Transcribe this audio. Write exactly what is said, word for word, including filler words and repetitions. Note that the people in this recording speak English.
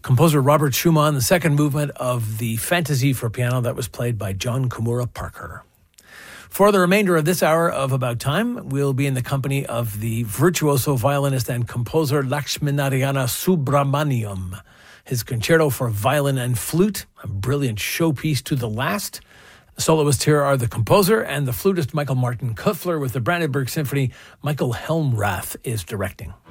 composer Robert Schumann, the second movement of the Fantasy for Piano that was played by John Komura Parker. For the remainder of this hour of About Time, we'll be in the company of the virtuoso violinist and composer Lakshminarayana Subramaniam. His concerto for violin and flute, a brilliant showpiece to the last. The soloists here are the composer and the flutist Michael Martin Kuffler. With the Brandenburg Symphony, Michael Helmrath is directing.